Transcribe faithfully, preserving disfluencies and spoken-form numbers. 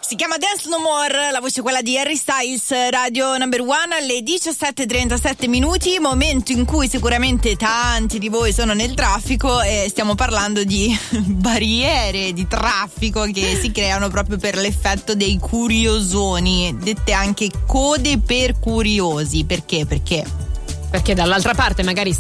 Si chiama Dance No More, la voce quella di Harry Styles, Radio Number One alle diciassette e trentasette minuti, momento in cui sicuramente tanti di voi sono nel traffico e stiamo parlando di barriere di traffico che si creano proprio per l'effetto dei curiosoni, dette anche code per curiosi. Perché? Perché? Perché dall'altra parte magari